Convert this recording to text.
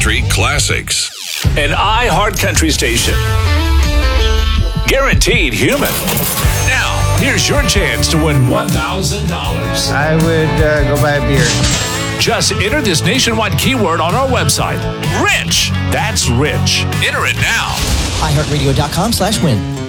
Country classics. An iHeart Country station. Guaranteed human. Now, here's your chance to win $1,000. I would go buy a beer. Just enter this nationwide keyword on our website. Rich. That's rich. Enter it now. iHeartRadio.com/win.